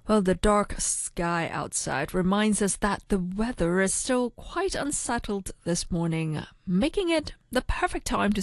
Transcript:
Well, the dark sky outside reminds us that the weather is still quite unsettled this morning, making it the perfect time to